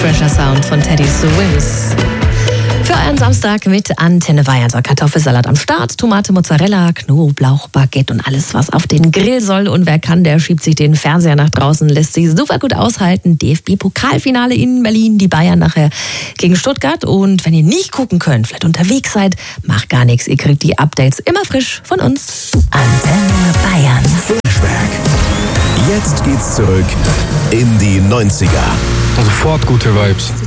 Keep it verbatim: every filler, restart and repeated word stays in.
frischer Sound von Teddy Swims. Für euren Samstag mit Antenne Bayern. So Kartoffelsalat am Start, Tomate, Mozzarella, Knoblauch, Baguette und alles, was auf den Grill soll. Und wer kann, der schiebt sich den Fernseher nach draußen, lässt sich super gut aushalten. D F B-Pokalfinale in Berlin, die Bayern nachher gegen Stuttgart. Und wenn ihr nicht gucken könnt, vielleicht unterwegs seid, macht gar nichts. Ihr kriegt die Updates immer frisch von uns. Antenne Bayern. Flashback. Jetzt geht's zurück in die neunziger. Sofort gute Vibes.